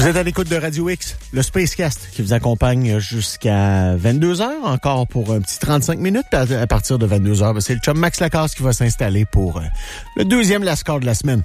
Vous êtes à l'écoute de Radio X, le Spacecast, qui vous accompagne jusqu'à 22h, encore pour un petit 35 minutes. À partir de 22h, c'est le chum Max Lacasse qui va s'installer pour le deuxième Lascar de la semaine.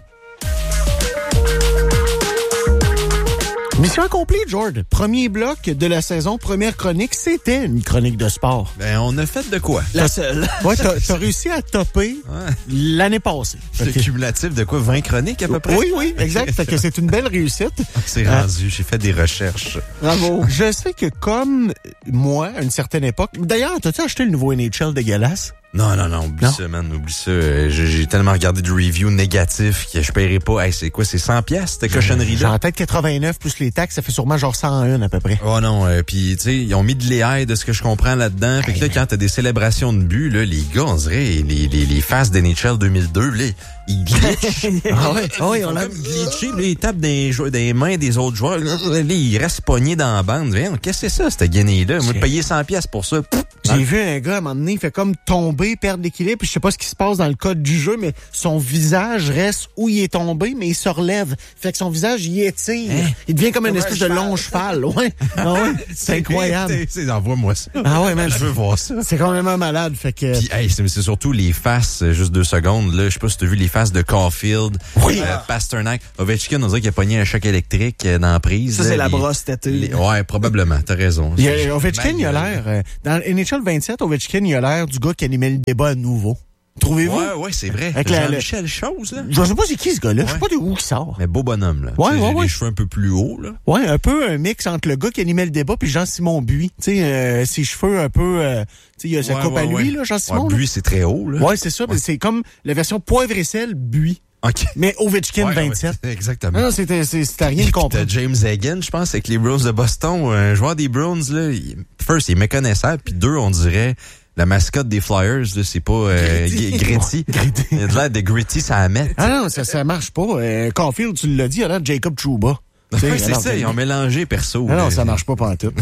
Mission accomplie, George. Premier bloc de la saison, première chronique, c'était une chronique de sport. Ben, on a fait de quoi? La seule. Ouais, t'as réussi à topper l'année passée. C'est cumulatif de quoi? 20 chroniques à peu près? Oui, exact. Fait que c'est une belle réussite. C'est rendu. J'ai fait des recherches. Bravo. Je sais que comme moi, à une certaine époque... D'ailleurs, t'as-tu acheté le nouveau NHL dégueulasse? Non, oublie ça, man, oublie ça. J'ai tellement regardé de reviews négatifs que je paierais pas. Hey, c'est quoi, c'est 100 pièces cette cochonnerie-là? Genre, peut-être 89 plus les taxes, ça fait sûrement genre 101 à peu près. Oh non, puis tu sais, ils ont mis de l'AI de ce que je comprends là-dedans. Fait que là, quand t'as des célébrations de but, là, les gars, on dirait, les faces d'NHL 2002, là, ils glitchent. Oui, on l'a glitché, là, ils tapent des mains des autres joueurs. Là, ils restent pognés dans la bande. Qu'est-ce que c'est ça, cette guenille-là? Moi, de payer 100 pièces pour ça. J'ai vu un gars, à un moment donné, il fait comme tomber, perdre l'équilibre, puis je sais pas ce qui se passe dans le code du jeu, mais son visage reste où il est tombé, mais il se relève. Fait que son visage, il étire. Il devient comme une espèce de long cheval. Ouais. Ah ouais. C'est incroyable. Envoie-moi ça. Ah ouais, man. Je veux voir ça. C'est quand même malade. Fait que... Puis, c'est surtout les faces, juste 2 secondes, là. Je sais pas si t'as vu les faces de Caulfield, Pasternak. Ovechkin, on dirait qu'il a pogné un choc électrique dans la prise. Ça, c'est la brosse têtée. Ouais, probablement. T'as raison. Ovechkin, il a l'air... dans NHL 27, Ovechkin, il a l'air du gars qui animait le débat à nouveau. Trouvez-vous? Ouais, c'est vrai. Avec Jean-Michel Chose, là. Je sais pas c'est qui ce gars-là. Je sais pas de où il sort. Mais beau bonhomme, là. Ouais. Les cheveux un peu plus hauts, là. Ouais, un peu un mix entre le gars qui animait le débat puis Jean-Simon Buis. Tu sais, ses cheveux un peu... tu sais, il a sa coupe à lui, là, Jean-Simon. Buis, c'est très haut, là. Ouais, c'est ça. Ouais. C'est comme la version poivre et sel Buis. OK. Mais Ovechkin 27. Ouais, exactement. Non, c'était rien de comprendre. T'as James Hagan, je pense, avec les Bruins de Boston. Un joueur des Bruins, là, first, il est méconnaissable, puis 2, on dirait... La mascotte des Flyers, là, c'est pas Gritty. Il a de l'air de Gritty, ça met. Ah non, ça marche pas. Caulfield, tu l'as dit, il a l'air de Jacob Trouba. C'est ça, ils ont mélangé perso. Non, ça marche pas pantoute.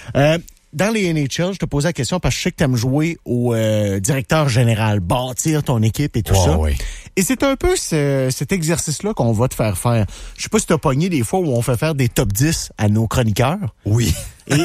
Dans les NHL, je te posais la question parce que je sais que tu aimes jouer au directeur général, bâtir ton équipe et tout ça. Oui. Et c'est un peu cet exercice-là qu'on va te faire faire. Je sais pas si tu as pogné des fois où on fait faire des top 10 à nos chroniqueurs. Oui. Et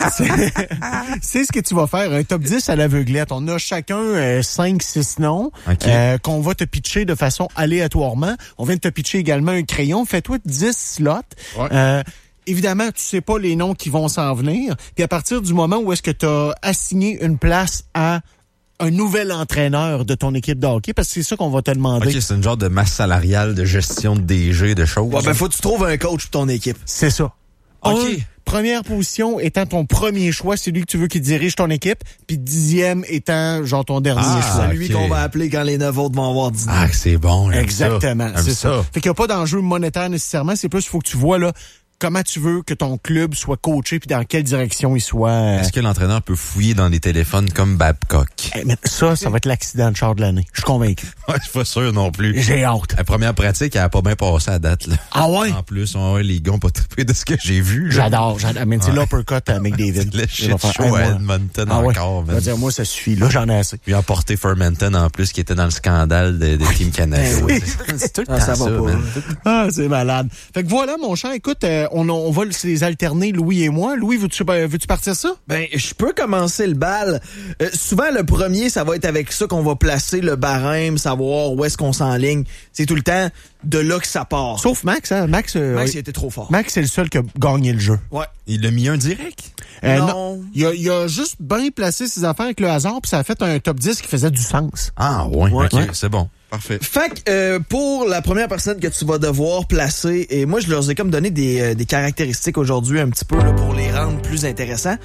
c'est ce que tu vas faire, un top 10 à l'aveuglette. On a chacun 5-6 noms qu'on va te pitcher de façon aléatoirement. On vient de te pitcher également un crayon. Fais-toi 10 slots. Ouais. Évidemment, tu sais pas les noms qui vont s'en venir. Puis à partir du moment où est-ce que tu as assigné une place à un nouvel entraîneur de ton équipe de hockey, parce que c'est ça qu'on va te demander. OK, c'est une genre de masse salariale, de gestion de DG, de choses. Ouais, ben faut que tu trouves un coach pour ton équipe. C'est ça. OK. Première position étant ton premier choix, c'est lui que tu veux qui dirige ton équipe, puis 10e étant genre ton dernier choix. Celui qu'on va appeler quand les 9 autres vont avoir 10 ans. Ah, c'est bon. Exactement, c'est ça. Fait qu'il n'y a pas d'enjeu monétaire nécessairement, c'est plus il faut que tu vois là comment tu veux que ton club soit coaché puis dans quelle direction il soit. Est-ce que l'entraîneur peut fouiller dans des téléphones comme Babcock? Mais ça va être l'accident de char de l'année. Je suis convaincu. Ouais, je suis pas sûr non plus. J'ai hâte. La première pratique, elle a pas bien passé à date, là. Ah ouais? En plus, les gars ont pas trippé de ce que j'ai vu. Là. J'adore. Mais c'est l'uppercut à McDavid. Le shit show à Edmonton encore. Je veux dire, moi, ça suffit. Là, j'en ai assez. Puis emporté Fermenton en plus, qui était dans le scandale des Team Canada. Oui. C'est tout le temps ça, man. Ah, c'est malade. Fait que voilà, mon cher. Écoute, on va les alterner, Louis et moi. Louis, veux-tu partir ça? Ben, je peux commencer le bal. Souvent, le premier, ça va être avec ça qu'on va placer le barème, savoir où est-ce qu'on s'enligne. C'est tout le temps de là que ça part. Sauf Max, hein? Max, il était trop fort. Max, c'est le seul qui a gagné le jeu. Ouais. Il l'a mis un direct? Non. Il a juste bien placé ses affaires avec le hasard, puis ça a fait un top 10 qui faisait du sens. Ah, ouais. OK, c'est bon. Parfait. Fait que pour la première personne que tu vas devoir placer, et moi je leur ai comme donné des caractéristiques aujourd'hui un petit peu là, pour les rendre plus intéressants.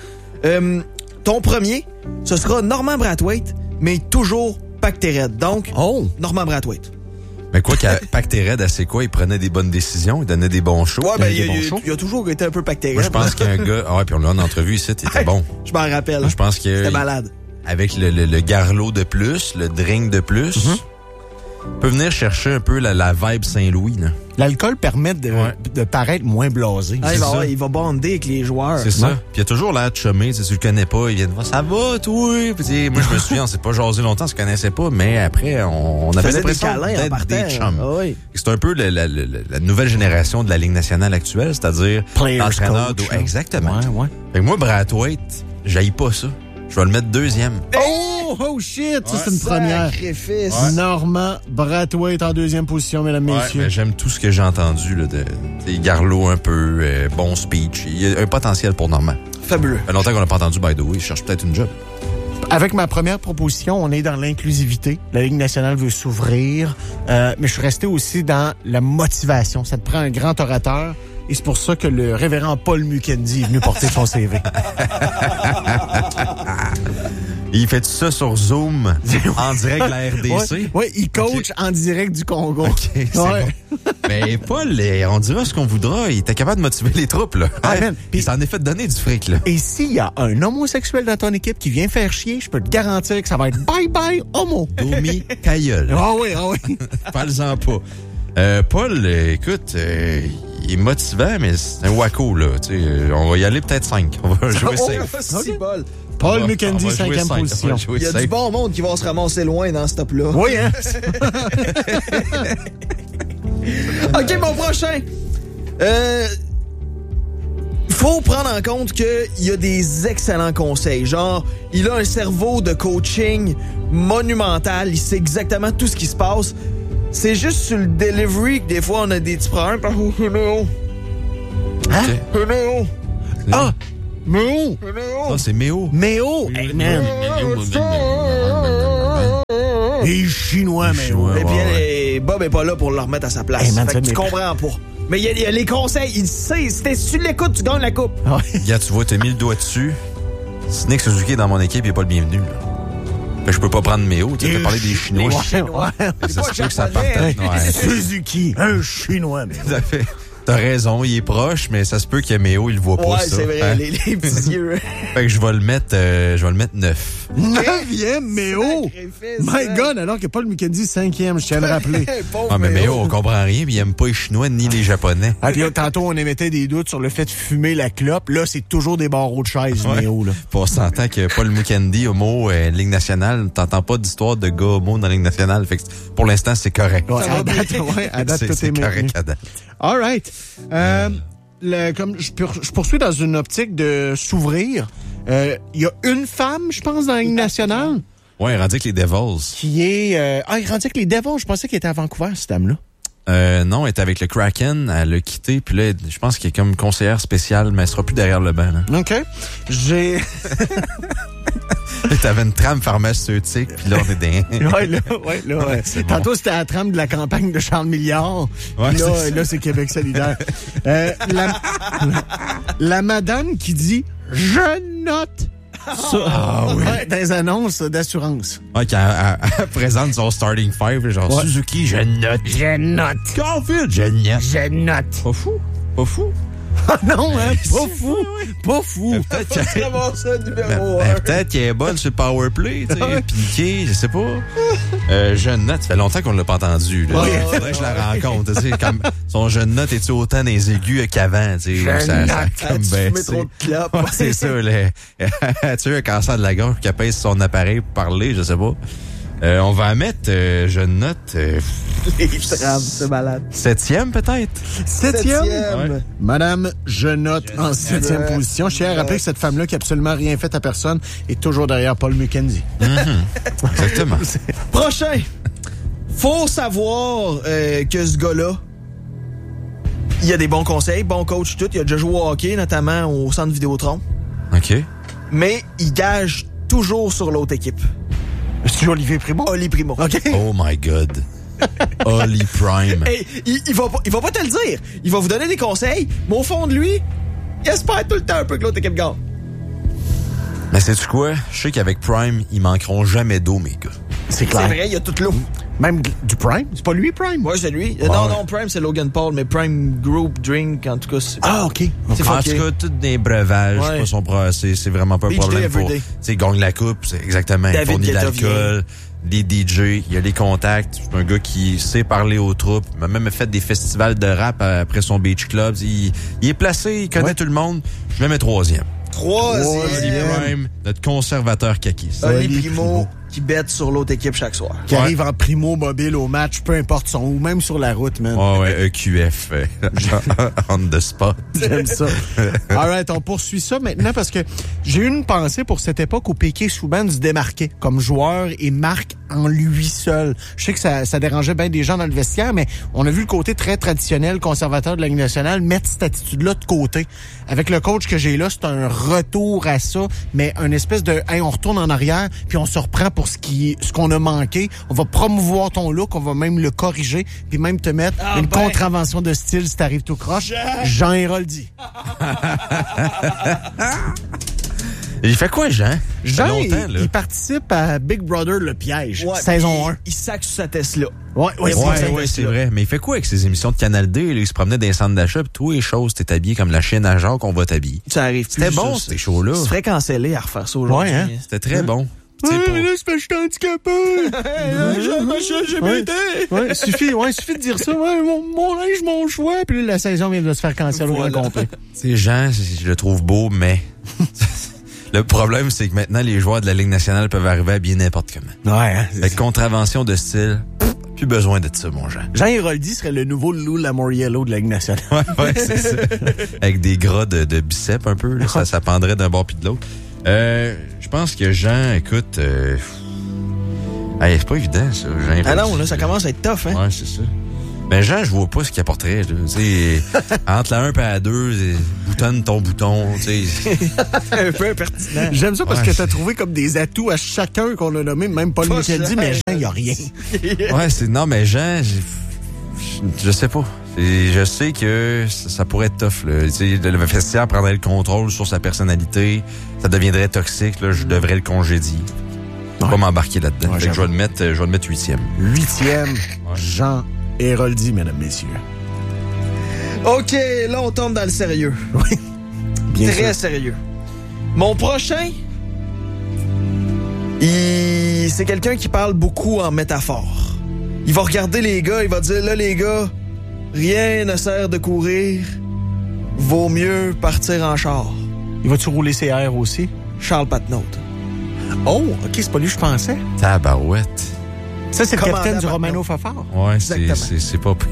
Ton premier, ce sera Norman Brathwaite, mais toujours Pactered. Donc, Norman Brathwaite. Mais quoi Pactered, c'est quoi? Il prenait des bonnes décisions, il donnait des bons shows. Ouais, ben il a toujours été un peu Pactered. Moi, je pense qu'il y a un gars... Ah ouais, puis on l'a en entrevue ici, il était bon. Je m'en rappelle. Moi, je pense que... C'était malade. Avec le garlot de plus, le drink de plus... peut venir chercher un peu la vibe Saint-Louis, là. L'alcool permet de paraître moins blasé. Ah, il va bonder avec les joueurs. C'est ça. Puis il y a toujours l'air de chumé, si tu le connais pas, il vient de voir, ça va, toi? Puis, moi, je me souviens, on s'est pas jasé longtemps, on se connaissait pas, mais après, on avait l'impression d'être des chums. Ah, oui. C'est un peu la nouvelle génération de la Ligue nationale actuelle, c'est-à-dire l'entraîneur. Exactement. Ouais. Fait que moi, Brathwaite, j'haïs pas ça. Je vais le mettre deuxième. Oh shit! Ça, c'est une première. Sacrifice. Ouais. Normand Brathwaite en deuxième position, mesdames, messieurs. Mais j'aime tout ce que j'ai entendu, là, de Garlot un peu, bon speech. Il y a un potentiel pour Normand. Fabuleux. Ça fait longtemps qu'on l'a pas entendu, by the way. Je cherche peut-être une job. Avec ma première proposition, on est dans l'inclusivité. La Ligue nationale veut s'ouvrir, mais je suis resté aussi dans la motivation. Ça te prend un grand orateur. Et c'est pour ça que le révérend Paul Mukendi est venu porter son CV. Il fait tout ça sur Zoom, en direct de la RDC? Oui, il coach en direct du Congo. OK, c'est bon. Mais Paul, on dira ce qu'on voudra. Il était capable de motiver les troupes, là. Il s'en est fait donner du fric, là. Et s'il y a un homosexuel dans ton équipe qui vient faire chier, je peux te garantir que ça va être bye-bye homo. Domi Cailleul. Ah oui. Parle-en pas. Paul, écoute, il est motivant, mais c'est un wacko, là. On va y aller peut-être 5. On va jouer safe. Paul Mukendi, 5e position. Il y a du bon monde qui va se ramasser loin dans ce top-là. Oui, hein? OK, mon prochain. Faut prendre en compte qu'il y a des excellents conseils. Genre, il a un cerveau de coaching monumental. Il sait exactement tout ce qui se passe. C'est juste sur le delivery que des fois, on a des petits problèmes. Hein? Ah! Méo! Ah, c'est Méo. Méo! Hey, man! Les Chinois, Méo. Et puis, Bob est pas là pour le remettre à sa place. Hey, man, fait que tu comprends pas. Mais il y a les conseils. Il sait. Si tu l'écoutes, tu gagnes la coupe. Regarde, tu vois, t'as mis le doigt dessus. Si Nick Suzuki est dans mon équipe, il est pas le bienvenu, là. Fait que je peux pas prendre Méo. Tu as parlé des Chinois. Ça se peut que ça parte. Suzuki, un Chinois, Méo. Tout à fait. T'as raison, il est proche, mais ça se peut qu'il y a Méo, il le voit pas, ouais, ça. Ouais, c'est vrai, les petits yeux. Fait que je vais le mettre 9. 9e, Méo! My God, alors que Paul Mukendi, 5e, je tiens à le rappeler. Mais Méo, on comprend rien, puis il aime pas les Chinois ni les Japonais. Ah, puis tantôt, on émettait des doutes sur le fait de fumer la clope. Là, c'est toujours des barreaux de chaise, Méo, là. Pour s'entend que Paul Mukendi, homo, Ligue nationale, t'entends pas d'histoire de gars homo dans la Ligue nationale. Fait que pour l'instant, c'est correct. Ouais, à date, tout est correct à date. All right. Comme je poursuis dans une optique de s'ouvrir. Il y a une femme, je pense, dans la Ligue nationale. Ouais, il rendu avec les Devils. Qui est... il rendu avec les Devils. Je pensais qu'elle était à Vancouver, cette dame-là. Non, elle était avec le Kraken. Elle l'a quitté. Puis là, je pense qu'elle est comme conseillère spéciale, mais elle sera plus derrière le banc. Là. OK. J'ai... T'avais une trame pharmaceutique, puis là, on est dans... Ouais. Tantôt, c'était la trame de la campagne de Charles Milliard. Ouais, là, c'est Québec solidaire. La madame qui dit « Je note ». Dans les annonces d'assurance. Ouais, quand elle présente son starting five, genre Suzuki, je note. Je note. Caulfield, je note. Je note. Pas fou. Ah non, hein, pas fou. Peut-être qu'elle est bonne sur le powerplay, tu sais, piqué, je sais pas. Jeune note, ça fait longtemps qu'on l'a pas entendu. Là. Faudrait que je la rencontre, tu sais, comme son jeune note est-tu autant dans les aigus qu'avant, tu sais. Ça comme baissé. Trop de clopes. C'est ça, tu as un cancer de la gorge qui pèse son appareil pour parler, je sais pas. On va mettre, jeune note... Les trames, c'est malade. 7e, peut-être? 7e? Ouais. Madame, je note en 7e position. Je tiens à rappeler que cette femme-là, qui a absolument rien fait à personne, est toujours derrière Paul Mukendi. Exactement. Prochain. Faut savoir que ce gars-là, il a des bons conseils, bon coach, tout. Il a déjà joué au hockey, notamment au centre Vidéotron. OK. Mais il gage toujours sur l'autre équipe. C'est Olivier Primo? Oli Primo. OK. Oh my God. Oli Prime. Hey, il va pas te le dire. Il va vous donner des conseils, mais au fond de lui, il espère tout le temps un peu que l'autre équipe gagne. Mais sais-tu quoi? Je sais qu'avec Prime, ils manqueront jamais d'eau, mes gars. C'est clair. C'est vrai, il y a toute l'eau. Même du Prime? C'est pas lui, Prime? Ouais, c'est lui. Non, Prime, c'est Logan Paul, mais Prime Group Drink, en tout cas, c'est... Ah, OK. C'est en tout cas, tous des breuvages, c'est pas c'est vraiment pas un problème pour... Tu sais, il gagne la coupe, c'est exactement, il fournit de l'alcool. les DJ, il a les contacts. C'est un gars qui sait parler aux troupes. Il m'a même fait des festivals de rap après son Beach Club. Il est placé, il connaît tout le monde. Je le mets troisième. Oli Prime, notre conservateur caquiste. Oli Primo qui bête sur l'autre équipe chaque soir. Qui arrive en primo mobile au match, peu importe son où, même sur la route, man. Ouais, EQF. On the spot. J'aime ça. Alright, on poursuit ça maintenant parce que j'ai eu une pensée pour cette époque où Piquet Souban se démarquait comme joueur et marque en lui seul. Je sais que ça dérangeait bien des gens dans le vestiaire, mais on a vu le côté très traditionnel, conservateur de la Ligue nationale, mettre cette attitude-là de côté. Avec le coach que j'ai là, c'est un retour à ça, mais une espèce de, hey, on retourne en arrière, puis on se reprend pour ce qu'on a manqué. On va promouvoir ton look, on va même le corriger, puis même te mettre une contravention de style si t'arrives tout croche. Jean Héroldi. Il fait quoi, Jean? Jean, il participe à Big Brother Le Piège, saison 1. Il sac sur sa Tesla. Ouais, c'est vrai. Mais il fait quoi avec ses émissions de Canal D? Là, il se promenait dans les centres d'achat, puis tous les choses, t'es habillé comme la chienne à Jacques, on va t'habiller. Ça arrive plus. C'était bon, ces shows-là. Tu serais cancellé à refaire ça aujourd'hui. Ouais, hein? C'était très bon. Mais là, c'est parce que je suis handicapé. Ouais, suffit de dire ça. Ouais, mon linge, mon choix. Puis là, la saison vient de se faire canceller au complet. C'est Jean, je le trouve beau, mais le problème, c'est que maintenant, les joueurs de la Ligue nationale peuvent arriver à bien n'importe comment. Ouais, hein, avec contravention de style, plus besoin de ça, mon Jean. Jean Héroldi serait le nouveau Lou Lamoriello de la Ligue nationale. Ouais, c'est ça. Avec des gras de biceps un peu, là, ça pendrait d'un bord puis de l'autre. Je pense que Jean, écoute, c'est pas évident, ça, Jean Héroldi. Ah non, là, ça commence à être tough, hein? Ouais, c'est ça. Mais Jean, je vois pas ce qu'il apporterait, là. Tu sais, entre la 1 et la 2, boutonne ton bouton, tu sais. Un peu impertinent. J'aime ça parce que t'as trouvé comme des atouts à chacun qu'on a nommé, même Paul Michel-Di, mais Jean, il y a rien. Non, mais Jean, je sais pas. Je sais que ça pourrait être tough, là. Tu sais, le vestiaire prendrait le contrôle sur sa personnalité. Ça deviendrait toxique, là. Je devrais le congédier. Je vais pas m'embarquer là-dedans. Ouais, je vais le mettre 8e. 8e, Jean Héroldi, mesdames, messieurs. OK, là, on tombe dans le sérieux. Oui, bien Très sûr. sérieux. Mon prochain, c'est quelqu'un qui parle beaucoup en métaphore. Il va regarder les gars, il va dire, là, les gars, rien ne sert de courir. Vaut mieux partir en char. Il va-tu rouler ses airs aussi? Charles Patnaud. Oh, OK, c'est pas lui que je pensais. Tabarouette. Ça, c'est le Commandant capitaine du Patnaud. Romano Fafard. Ouais, Exactement. c'est pas pire.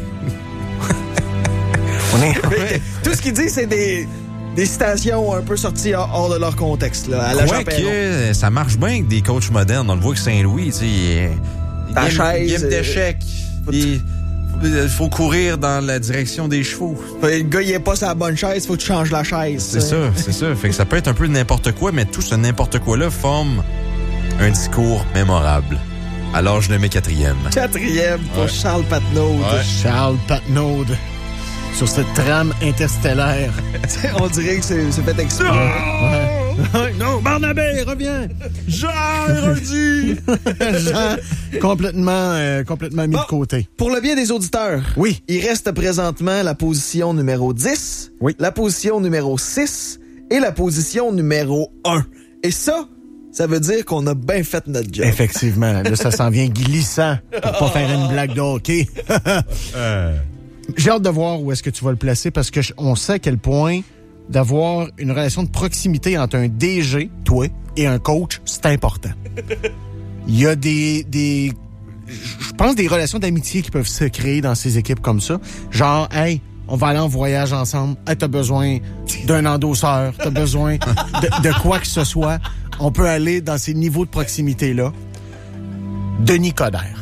Tout ce qu'il dit, c'est des citations un peu sorties hors de leur contexte, là, à la Jean Perron. Que ça marche bien avec des coachs modernes. On le voit que Saint-Louis, tu sais, Ta chaise, game d'échecs. Il faut courir dans la direction des chevaux. Le gars, il est pas sur la bonne chaise, faut que tu changes la chaise. C'est ça. Fait que ça peut être un peu n'importe quoi, mais tout ce n'importe quoi-là forme un discours mémorable. Alors, je le mets 4e. 4e pour Charles Patnaud. Ouais. Charles Patnaud sur cette trame interstellaire. On dirait que c'est fait exprès. Non, Barnabé, reviens! Jean Héroldi! Jean, complètement mis de côté. Pour le bien des auditeurs, Oui. il reste présentement la position numéro 10, Oui. la position numéro 6 et la position numéro 1. Et ça veut dire qu'on a bien fait notre job. Effectivement, là, ça s'en vient glissant pour pas faire une blague de hockey. J'ai hâte de voir où est-ce que tu vas le placer parce que on sait à quel point d'avoir une relation de proximité entre un DG, toi, et un coach, c'est important. Il y a je pense des relations d'amitié qui peuvent se créer dans ces équipes comme ça. Genre, hey, on va aller en voyage ensemble. Hey, t'as besoin d'un endosseur, t'as besoin de quoi que ce soit. On peut aller dans ces niveaux de proximité-là. Denis Coderre.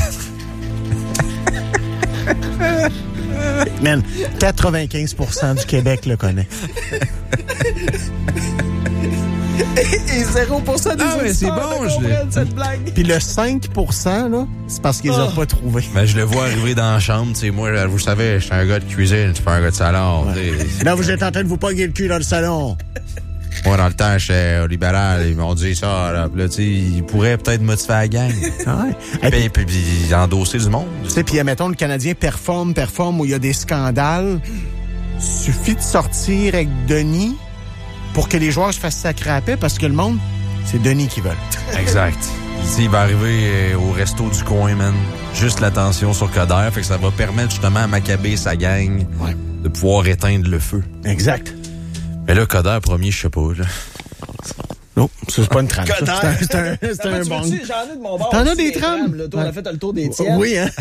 Man, 95% du Québec le connaît. Et 0% des mais c'est auditeurs bon, ne comprennent cette blague. Puis le 5%, là, c'est parce qu'ils ont pas trouvé. Ben, je le vois arriver dans la chambre, tu sais, moi, vous savez, je suis un gars de cuisine, je suis pas un gars de salon, tu sais. Là, vous êtes en train de vous pogner le cul dans le salon. Moi, dans le temps, j'étais au libéral, ils m'ont dit ça, là. Puis là, tu sais, ils pourraient peut-être motiver la gang. Ouais. Et Puis endosser du monde. tu sais, puis admettons, le Canadien performe où il y a des scandales. Suffit de sortir avec Denis pour que les joueurs se fassent sacrer à paix parce que le monde, c'est Denis qui veulent. Exact. Il va arriver au resto du coin, man. Juste l'attention sur Coder. Fait que ça va permettre justement à Maccabée et sa gang de pouvoir éteindre le feu. Exact. Mais là, Coder, premier, je sais pas, là. Non, ça, c'est pas une trame. C'est un bon. bon. J'en ai de mon bord. T'en as des trames? On a fait le tour des tiennes. Oui, hein?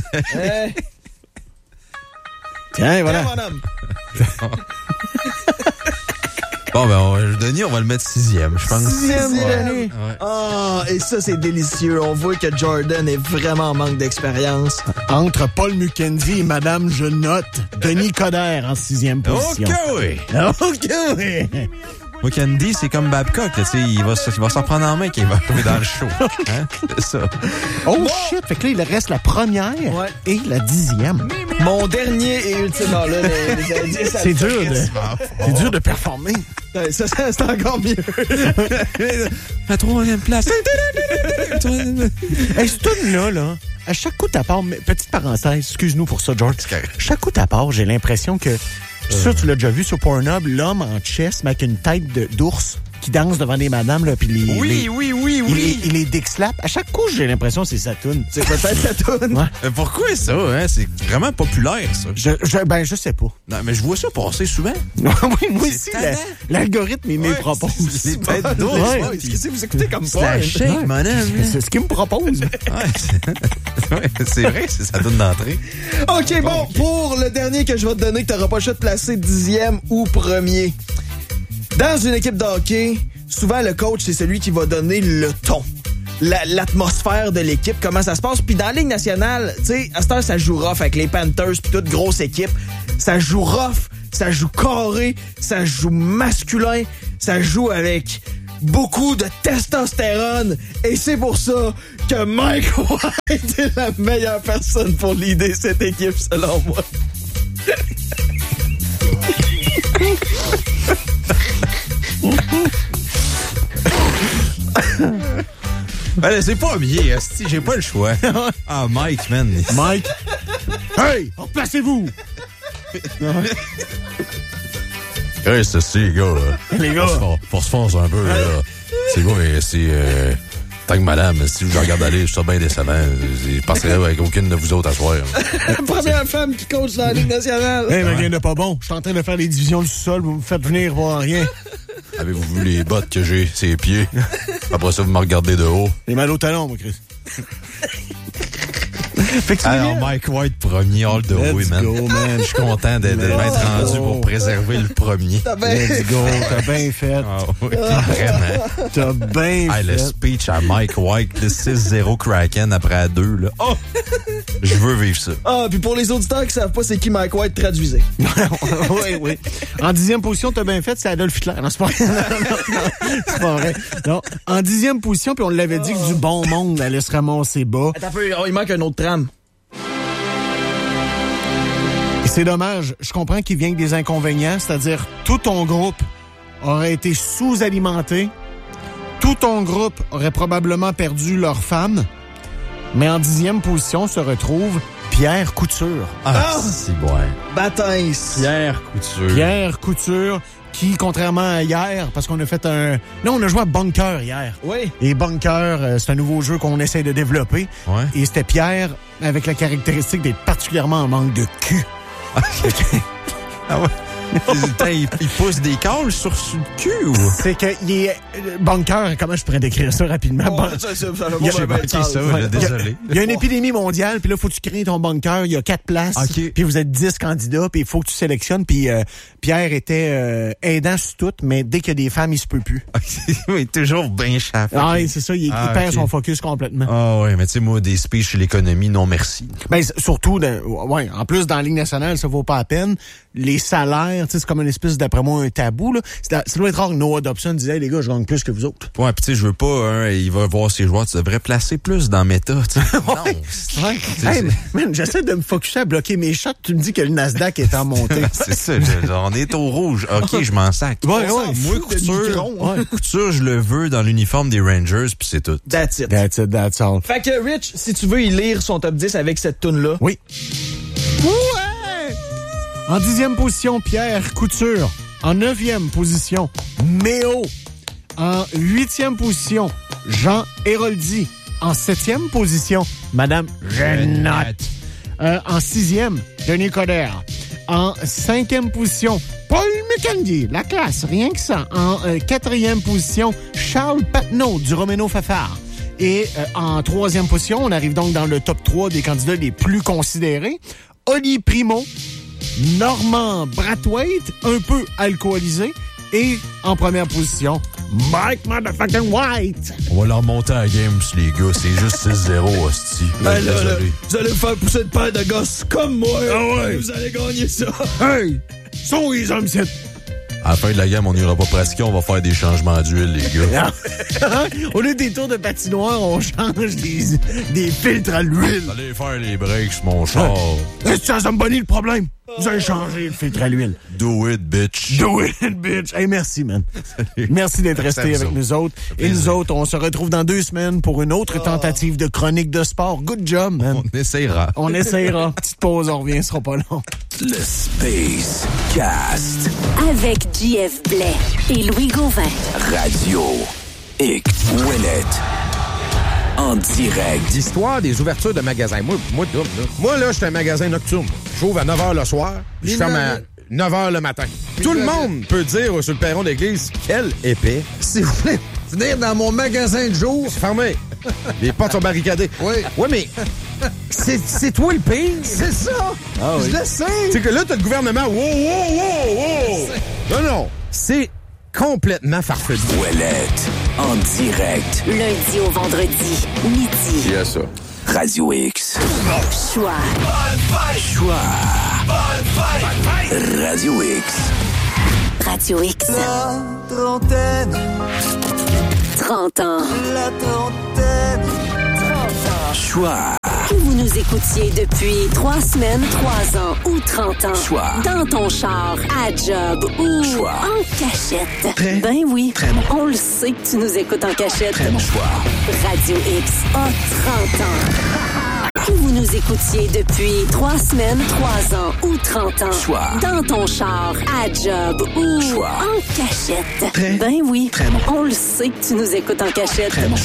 Tiens, voilà. Bon, Denis, on va le mettre 6e, je pense. 6e. Ah, et ça, c'est délicieux. On voit que Jordan est vraiment en manque d'expérience. Entre Paul Mukendi et Madame Je note, Denis Coderre en 6e position. OK, oui. Mukendi, c'est comme Babcock, là, il va s'en prendre en main quand il va arriver dans le show. Hein? C'est ça. Oh shit! Fait que là, il reste la première et la 10e. Mon dernier et ultime. Là, les indices, c'est dur de performer. Ça, c'est encore mieux. La 3e place. Hey, ce tune-là, à chaque coup de ta part, petite parenthèse, excuse-nous pour ça, George. Chaque coup de ta part, j'ai l'impression que ça, tu l'as déjà vu sur Pornhub, l'homme en chess, mais avec une tête d'ours qui danse devant des madames, là, puis Oui. Il les dick slap. À chaque coup, j'ai l'impression que c'est sa toune. C'est peut-être sa toune. Ouais. Pourquoi ça, hein? C'est vraiment populaire, ça. Je sais pas. Non, mais je vois ça passer souvent. Oui, moi aussi, l'algorithme, il me propose. C'est peut-être d'ours. Qu'est-ce que vous écoutez comme ça? C'est la shake, mon homme. C'est ce qu'il me propose. C'est vrai, c'est sa toune d'entrée. OK, bon, pour le dernier que je vais te donner, que t'auras pas le choix de placer 10e ou premier. Dans une équipe de hockey, souvent le coach, c'est celui qui va donner le ton. L'atmosphère de l'équipe, comment ça se passe. Puis dans la Ligue nationale, tu sais, à cette heure, ça joue rough avec les Panthers puis toute grosse équipe. Ça joue rough, ça joue carré, ça joue masculin, ça joue avec beaucoup de testostérone. Et c'est pour ça que Mike White est la meilleure personne pour leader cette équipe, selon moi. Ben, c'est pas bien, asti, j'ai pas le choix. Ah, Mike, man. Mike. Hey, replacez-vous. Hey, c'est les gars, là. Les gars. Faut se foncer un peu, là. C'est quoi, mais c'est... Tant que madame, si je regarde aller, je suis bien décevant. Je passerai avec aucune de vous autres à soir. La première femme qui coach dans la Ligue nationale. Hey, mais rien de pas bon. Je suis en train de faire les divisions du sol. Vous me faites venir voir rien. Avez-vous vu les bottes que j'ai, ses pieds? Après ça, vous me regardez de haut. J'ai mal au talon, moi, Chris. Fait que alors, Mike White, premier all the way, man. Let's go, man. Je suis content d'être rendu pour préserver le premier. Let's go, t'as bien fait. Oh, oui, vraiment. T'as bien fait. Le speech à Mike White, le 6-0 Kraken après 2, là. Oh! Je veux vivre ça. Ah, puis pour les auditeurs qui savent pas c'est qui Mike White, traduisez. Oui. En 10e position, t'as bien fait, c'est Adolf Hitler. Non, c'est pas vrai. Non, c'est pas vrai. Non. En 10e position, puis on l'avait dit que du bon monde allait se ramasser bas. Attends un peu, il manque un autre trame. Et c'est dommage. Je comprends qu'il vient avec des inconvénients, c'est-à-dire tout ton groupe aurait été sous-alimenté. Tout ton groupe aurait probablement perdu leur femme. Mais en 10e position se retrouve Pierre Couture. Ah, c'est bon. Baptême. Pierre Couture, qui, contrairement à hier, parce qu'on a fait non, on a joué à Bunker hier. Oui. Et Bunker, c'est un nouveau jeu qu'on essaie de développer. Ouais. Et c'était Pierre avec la caractéristique d'être particulièrement en manque de cul. Ah ouais. Il pousse des câbles sur le cul ou? C'est que il est Bunker, comment je pourrais décrire ça rapidement? Désolé. Il y a une épidémie mondiale, puis là, faut que tu crées ton bunker. Il y a 4 places, puis vous êtes 10 candidats, puis il faut que tu sélectionnes. Puis Pierre était aidant sur tout, mais dès qu'il y a des femmes, il se peut plus. Il est toujours bien chafé. Ah, c'est ça, il perd son focus complètement. Ah ouais, mais tu sais, moi, des speeches sur l'économie, non merci. Ben, surtout, en plus, dans la Ligue nationale, ça vaut pas la peine. Les salaires, tu sais, c'est comme une espèce, d'après moi, un tabou, là. Ça doit être rare que Noah Dobson disait, hey, les gars, je gagne plus que vous autres. Ouais, pis tu sais, je veux pas, il va voir ses joueurs, tu devrais placer plus dans méta, tu sais. Non. Hey, man, j'essaie de me focusser à bloquer mes shots, tu me dis que le Nasdaq est en montée. C'est ça, on est au rouge. OK, je m'en sac. Ouais. Moi, Couture, je le veux dans l'uniforme des Rangers, puis c'est tout. That's it. That's all. Fait que, Rich, si tu veux y lire son top 10 avec cette toune-là. Oui. Ouais! En 10e position, Pierre Couture. En 9e position, Méo. En 8e position, Jean Héroldi. En 7e position, Madame Jeannette. En 6e, Denis Coderre. En 5e position, Paul McKenzie, la classe, rien que ça. En 4e position, Charles Patnaud du Roméno Fafard. Et en 3e position, on arrive donc dans le top 3 des candidats les plus considérés. Oli Primo, Normand Brathwaite, un peu alcoolisé. Et en première position, Mike Motherfucking White. On va leur monter à la game, les gars. C'est juste 6-0, hostie. Ben là, vous allez me faire pousser une paire de gosses comme moi. Ah ouais. Vous allez gagner ça. Hey! Sont les hommes, c'est... À la fin de la gamme, on n'ira pas pratiquer, on va faire des changements d'huile, les gars. Au lieu des tours de patinoire, on change des filtres à l'huile. Allez faire les breaks, mon char. Est-ce que ça me bonne le problème? Vous allez changer le filtre à l'huile. Do it, bitch. Do it, bitch. Hey, merci, man. Merci d'être resté avec nous autres. Et nous autres, on se retrouve dans 2 semaines pour une autre tentative de chronique de sport. Good job, man. On essayera. On essayera. Petite pause, on revient, ce sera pas long. Le Space Cast. Avec JF Blais et Louis Gauvin. Radio X Ouellette. En direct. L'histoire des ouvertures de magasins. Moi, là, je fais un magasin nocturne. J'ouvre à 9h le soir, puis je ferme à 9h le matin. Tout le monde peut dire sur le perron de l'église, quel épais. Si vous voulez venir dans mon magasin de jour... C'est fermé. Les portes sont barricadées. Oui. Ouais, mais c'est toi le pire. C'est ça. Ah oui. Je le sais. C'est que là, t'as le gouvernement. Wow. Non. C'est complètement farfelu. Ouellette. En direct. Lundi au vendredi, midi. Yes, ça. Radio X. Choix. Radio X. Radio X. La trentaine. 30 ans. La trentaine. Choix. Que vous nous écoutiez depuis 3 semaines, 3 ans ou 30 ans. Choix. Dans ton char, à job ou Choix. en cachette. Très, ben oui, très bon. on le sait que tu nous écoutes en cachette. Très bon choix. Radio X a 30 ans. Que vous nous écoutiez depuis 3 semaines, 3 ans ou 30 ans. Choix. Dans ton char, à job ou Choix. en cachette. Très, ben oui, très bon. on le sait que tu nous écoutes en cachette. Très bon choix.